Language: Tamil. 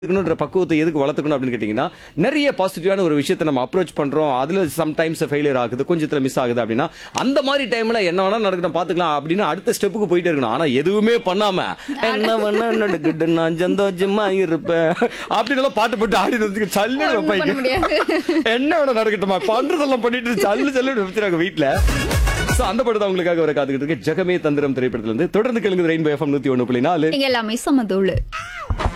இருக்கணும்ன்ற பக்குவத்தை எதுக்கு வளர்த்துக்கணும் அப்படின்னு கேட்டீங்கன்னா நிறைய பாசிட்டிவான ஒரு விஷயத்தை நம்ம அப்ரோச் பண்றோம். அதுல சம்டைம்ஸ் ஃபெயிலியர் ஆகுது, கொஞ்சத்துல மிஸ் ஆகுது அப்படின்னா அந்த மாதிரி டைம்ல என்ன வேணா நடக்கட்டும் பாத்துக்கலாம் அப்படின்னு அடுத்த ஸ்டெப்புக்கு போயிட்டே இருக்கணும். ஆனா எதுவுமே பண்ணாம என்ன வேணா நடக்கட்டு நான் சந்தோஷமா இருப்பேன் அப்படின்னு எல்லாம் பாட்டு போட்டு ஆடி சல்லு வைப்பாங்க. என்ன வேணா நடக்கட்டுமா பண்றதெல்லாம் பண்ணிட்டு சல்லு சல்லு வச்சிருக்காங்க வீட்டுல. அந்த படத்தை அவங்களுக்காக வர காத்துக்கிட்டு இருக்கு. ஜெகமே தந்திரம் திரைப்படத்துல இருந்து தொடர்ந்து கேளுங்க. ரெயின்போ எஃப்எம் 101.4 எல்லாமே சமதூளு.